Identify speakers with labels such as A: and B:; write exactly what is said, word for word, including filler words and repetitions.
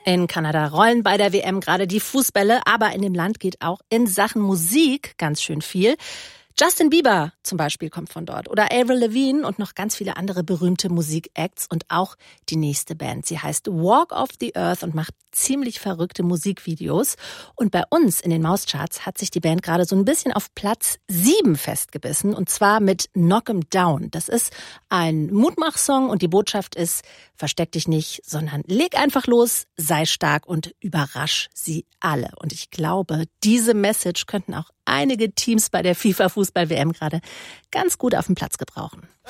A: In Kanada rollen bei der W M gerade die Fußbälle, aber in dem Land geht auch in Sachen Musik ganz schön viel. Justin Bieber zum Beispiel kommt von dort oder Avril Lavigne und noch ganz viele andere berühmte Musikacts und auch die nächste Band. Sie heißt Walk of the Earth und macht ziemlich verrückte Musikvideos. Und bei uns in den Mauscharts hat sich die Band gerade so ein bisschen auf Platz sieben festgebissen und zwar mit Knock 'em Down. Das ist ein Mutmachsong und die Botschaft ist, versteck dich nicht, sondern leg einfach los, sei stark und überrasch sie alle. Und ich glaube, diese Message könnten auch einige Teams bei der FIFA-Fußball-W M gerade ganz gut auf dem Platz gebrauchen.